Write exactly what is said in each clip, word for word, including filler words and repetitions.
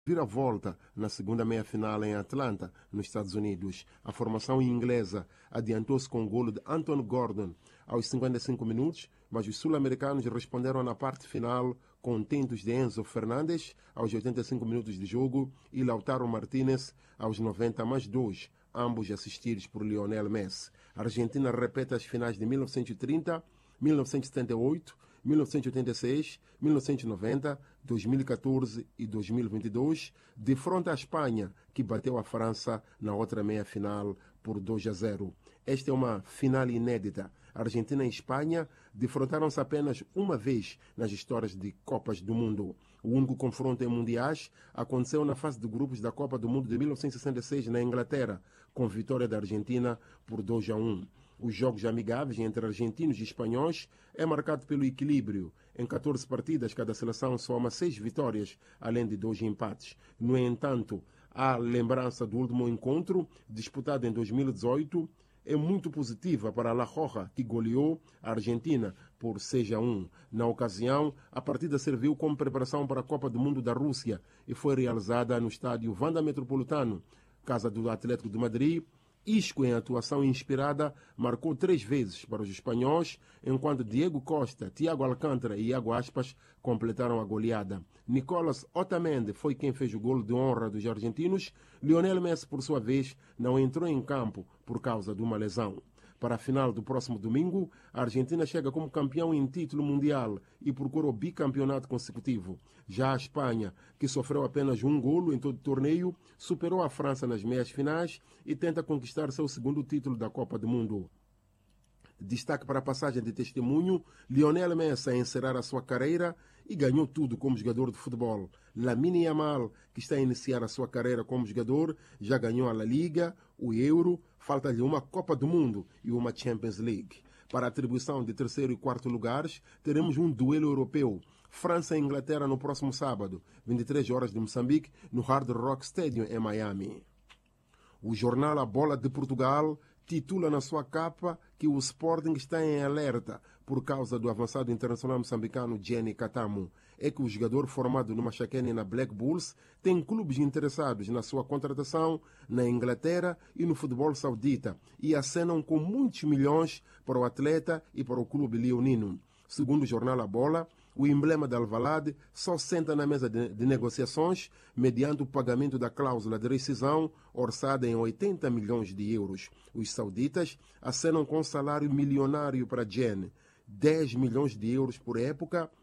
Vira-volta na segunda meia-final em Atlanta, nos Estados Unidos. A formação inglesa adiantou-se com o golo de Anthony Gordon aos cinquenta e cinco minutos, mas os sul-americanos responderam na parte final com tentos de Enzo Fernandes aos oitenta e cinco minutos de jogo e Lautaro Martínez aos noventa mais dois, ambos assistidos por Lionel Messi. A Argentina repete as finais de mil novecentos e trinta, mil novecentos e setenta e oito, mil novecentos e oitenta e seis, mil novecentos e noventa, dois mil e catorze e dois mil e vinte e dois, de frente à Espanha, que bateu a França na outra meia-final por dois a zero. Esta é uma final inédita. A Argentina e a Espanha defrontaram-se apenas uma vez nas histórias de Copas do Mundo. O único confronto em mundiais aconteceu na fase de grupos da Copa do Mundo de mil novecentos e sessenta e seis na Inglaterra, com vitória da Argentina por dois a um. Os jogos amigáveis entre argentinos e espanhóis é marcado pelo equilíbrio. Em catorze partidas, cada seleção soma seis vitórias, além de dois empates. No entanto, a lembrança do último encontro, disputado em dois mil e dezoito, é muito positiva para a La Roja, que goleou a Argentina por seis a um. Na ocasião, a partida serviu como preparação para a Copa do Mundo da Rússia e foi realizada no estádio Wanda Metropolitano, casa do Atlético de Madrid. Isco, em atuação inspirada, marcou três vezes para os espanhóis, enquanto Diego Costa, Thiago Alcântara e Iago Aspas completaram a goleada. Nicolas Otamendi foi quem fez o golo de honra dos argentinos. Lionel Messi, por sua vez, não entrou em campo por causa de uma lesão. Para a final do próximo domingo, a Argentina chega como campeão em título mundial e procura o bicampeonato consecutivo. Já a Espanha, que sofreu apenas um golo em todo o torneio, superou a França nas meias finais e tenta conquistar seu segundo título da Copa do Mundo. Destaque para a passagem de testemunho, Lionel Messi a encerrar a sua carreira e ganhou tudo como jogador de futebol. Lamine Yamal, que está a iniciar a sua carreira como jogador, já ganhou a La Liga, o Euro, falta-lhe uma Copa do Mundo e uma Champions League. Para a atribuição de terceiro e quarto lugares, teremos um duelo europeu. França e Inglaterra no próximo sábado, vinte e três horas de Moçambique, no Hard Rock Stadium, em Miami. O jornal A Bola de Portugal titula na sua capa que o Sporting está em alerta por causa do avançado internacional moçambicano Jenny Katamu. É que o jogador formado no Machakene na Black Bulls tem clubes interessados na sua contratação na Inglaterra e no futebol saudita e acenam com muitos milhões para o atleta e para o clube leonino. Segundo o jornal A Bola, o emblema de Alvalade só senta na mesa de, de negociações mediante o pagamento da cláusula de rescisão orçada em oitenta milhões de euros. Os sauditas acenam com um salário milionário para Jen, dez milhões de euros por época,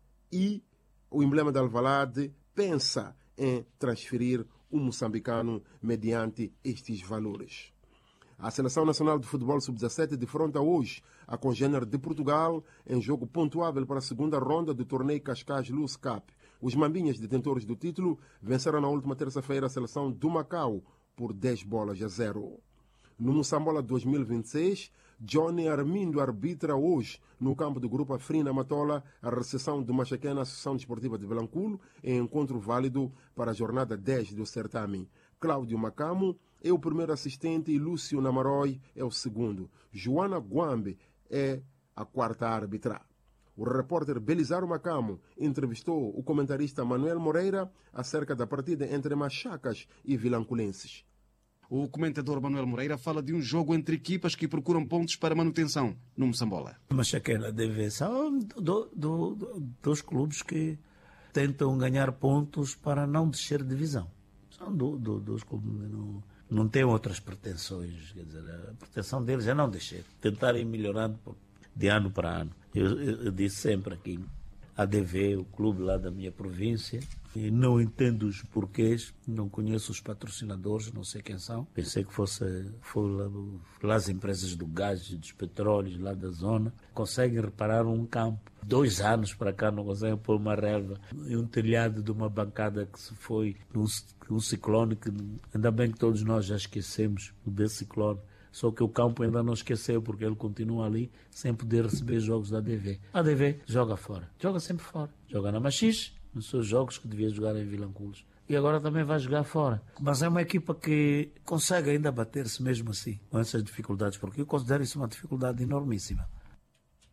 e o emblema de Alvalade pensa em transferir o moçambicano mediante estes valores. A Seleção Nacional de Futebol sub dezassete defronta hoje a congênere de Portugal em jogo pontuável para a segunda ronda do torneio Cascais Luz Cup. Os mambinhas, detentores do título, venceram na última terça-feira a seleção do Macau por dez bolas a zero. No Moçambola dois mil e vinte e seis, Johnny Armindo arbitra hoje, no campo do Grupo Afrina Matola, a recepção do Machakena Associação Desportiva de Belanculo, em encontro válido para a jornada dez do certame. Cláudio Macamo é o primeiro assistente e Lúcio Namaroy é o segundo. Joana Guambe é a quarta árbitra. O repórter Belizaro Macamo entrevistou o comentarista Manuel Moreira acerca da partida entre Machacas e Vilanculenses. O comentador Manuel Moreira fala de um jogo entre equipas que procuram pontos para manutenção no Moçambola. Machakena deve são do, do, do, dos clubes que tentam ganhar pontos para não descer de divisão. São do, do, dos clubes que não, não têm outras pretensões. Quer dizer, a pretensão deles é não descer, tentarem melhorando de ano para ano. Eu, eu, eu disse sempre aqui, a D V, o clube lá da minha província, e não entendo os porquês, não conheço os patrocinadores, não sei quem são. Pensei que fosse, foi lá, lá as empresas do gás e dos petróleos lá da zona. Conseguem reparar um campo. Dois anos para cá não conseguem pôr uma relva. E um telhado de uma bancada que se foi, um, um ciclone, que ainda bem que todos nós já esquecemos desse ciclone. Só que o campo ainda não esqueceu, porque ele continua ali sem poder receber jogos da A D V. A D V joga fora, joga sempre fora. Joga na Machixe, nos seus jogos que devia jogar em Vilanculos. E agora também vai jogar fora. Mas é uma equipa que consegue ainda bater-se mesmo assim, com essas dificuldades, porque eu considero isso uma dificuldade enormíssima.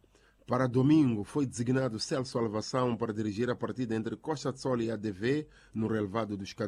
Para domingo, foi designado Celso Alvação para dirigir a partida entre Costa de Sol e A D V, no relevado dos